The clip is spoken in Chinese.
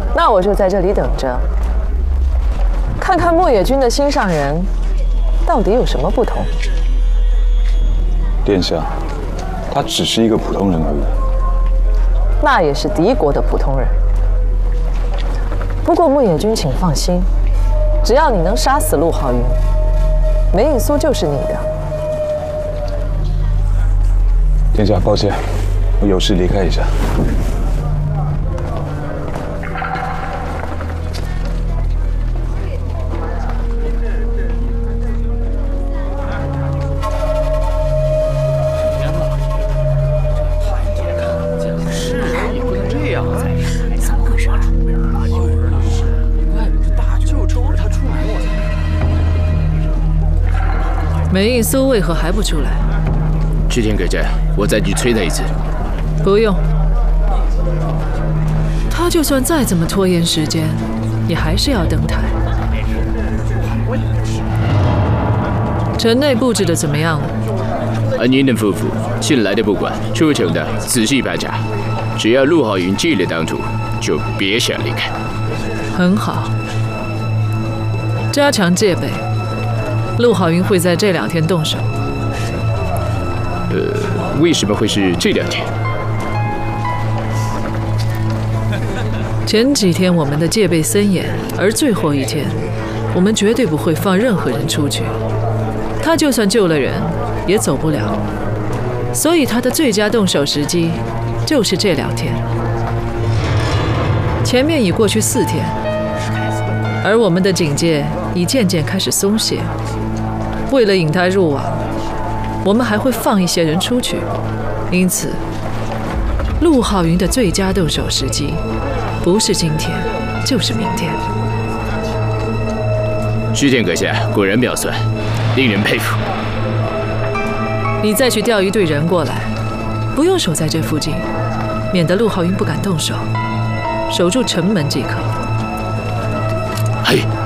那我就在这里等着，看看牧野军的心上人到底有什么不同。 殿下，他只是一个普通人而已。 那也是敌国的普通人。不过牧野军，请放心，只要你能杀死陆浩云，梅影苏就是你的。 殿下，抱歉，我有事离开一下。 梅影苏为何还不出来？ 织田阁下，我再去催他一次。 不用，他就算再怎么拖延时间，也还是要登台。城内布置的怎么样了？ 安英等夫妇进来的不管，出城的仔细排查，只要陆浩云进了当涂，就别想离开。 很好，加强戒备。陆浩云会在这2天动手。 为什么会是这2天？ 前几天我们的戒备森严，而最后一天，我们绝对不会放任何人出去。他就算救了人，也走不了。所以他的最佳动手时机就是这2天。前面已过去4天，而我们的警戒已渐渐开始松懈。为了引他入网，我们还会放一些人出去。因此，陆浩云的最佳动手时机，不是今天，就是明天。 织田阁下果然妙算，令人佩服。 你再去调一队人过来，不用守在这附近，免得陆浩云不敢动手，守住城门即可。 嘿。